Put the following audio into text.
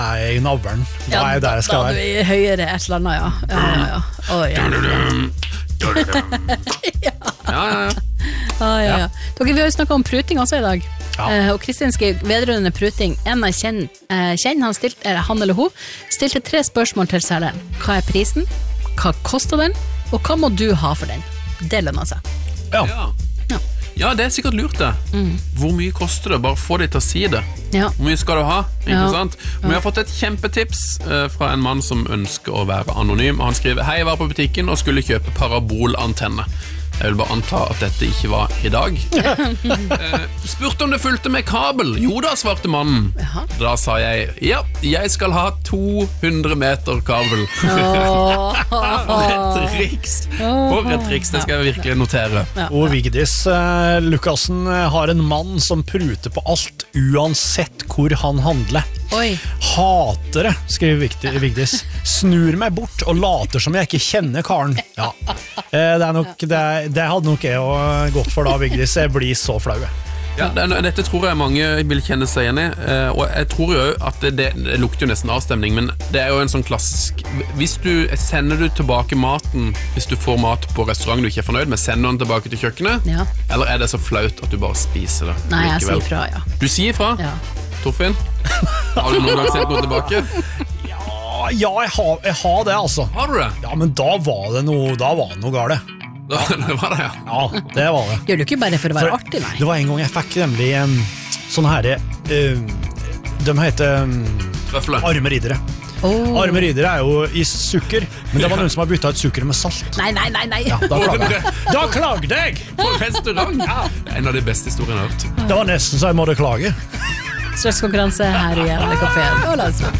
I navlen. Da er jeg der jeg skal Da være. du er høyere et eller annet, ja. Ja. Dere, vi har jo snakket om pruting også i dag. Og Kristin skrev vedrørende pruting. En jeg kjenner, han eller hun, stilte 3 spørsmål til selgeren. Hva er prisen? Hva koster den? Og hva må du ha for den? Det lønner seg. Ja, det er sikkert lurt det. Hvor mye koster det? Bare få de til å si det. Hvor mye skal du ha? Ikke sant? Men jeg har fått et kjempetips fra en mann som ønsker å være anonym. Han skriver: hei, jeg var på butikken og skulle kjøpe parabolantenne. Jeg vil bare anta at dette ikke var i dag. Spurte om det fulgte med kabel. Jo da, svarte mannen. Da sa jeg: ja, jeg skal ha 200 meter kabel. For et triks. Det skal jeg virkelig notere. Og Vigdis Lukassen har en mann som pruter på alt, uansett hvor han handler. Hater det, skriver Vigdis. Snur meg bort og later som jeg ikke kjenner karen. Det hadde nok jeg gått for da, Vigdis. Jeg blir så flau. Dette tror jeg mange vil kjenne seg igjen i. Og jeg tror jo at det lukter jo nesten avstemning, men det er jo en sånn klassisk. Sender du tilbake maten hvis du får mat på restaurant du ikke er fornøyd med, sender den tilbake til kjøkkenet? Eller er det så flaut at du bare spiser det? Nei, jeg sier fra, Du sier fra? Torfinn? Har du noen gang sendt noe tilbake? Ja, jeg har det, altså. Har du det? Ja, men da var det noe galt. Det var det, ja, det var det. Gjør du ikke bare for å være artig, nei? Det var en gang jeg fikk nemlig sånn her de heter Arme riddere. Arme riddere er jo i sukker, men det var noen som har byttet ut sukker med salt. Nei. Ja, da klagde jeg! På restaurant? En av de beste historiene jeg har hørt. Det var nesten så jeg måtte klage. Straks konkurranse her igjen i kaféen.